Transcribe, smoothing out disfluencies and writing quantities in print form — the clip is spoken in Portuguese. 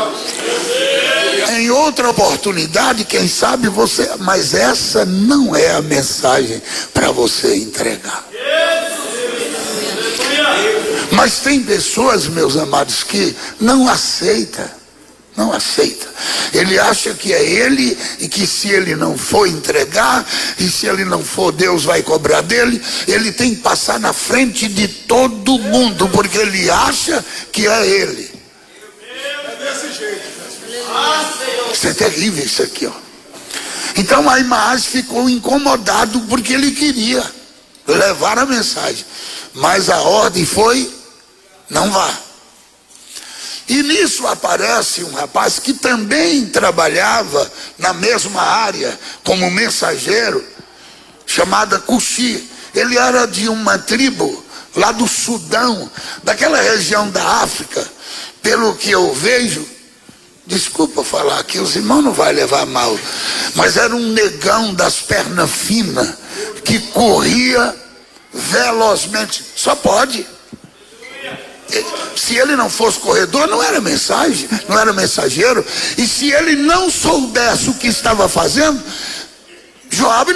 Em outra oportunidade, quem sabe você, mas essa não é a mensagem para você entregar. Mas tem pessoas, meus amados, que não aceita. Ele acha que é ele, e que se ele não for entregar, e se ele não for, Deus vai cobrar dele. Ele tem que passar na frente de todo mundo, porque ele acha que é ele. Isso é terrível, isso aqui, ó. Então Ahimaas ficou incomodado, porque ele queria levar a mensagem, mas a ordem foi: não vá. E nisso aparece um rapaz que também trabalhava na mesma área como mensageiro, chamada Cuxi. Ele era de uma tribo lá do Sudão, daquela região da África. Pelo que eu vejo, desculpa falar aqui, os irmãos não vão levar mal, mas era um negão das pernas finas, que corria velozmente. Só pode. Se ele não fosse corredor, não era mensagem, não era mensageiro. E se ele não soubesse o que estava fazendo, Joabe